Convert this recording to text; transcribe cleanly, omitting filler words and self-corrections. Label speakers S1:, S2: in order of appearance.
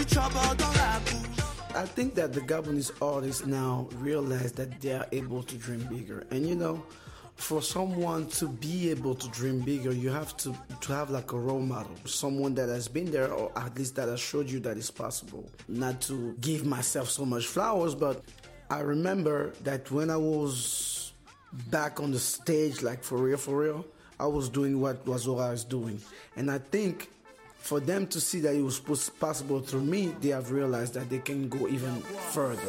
S1: I think that the Gabonese artists now realize that they are able to dream bigger. And for someone to be able to dream bigger, you have to have like a role model, someone that has been there, or at least that has showed you that it's possible. Not to give myself so much flowers, but I remember that when I was back on the stage, like for real, I was doing what I was doing. And I think for them to see that it was possible through me, they have realized that they can go even further.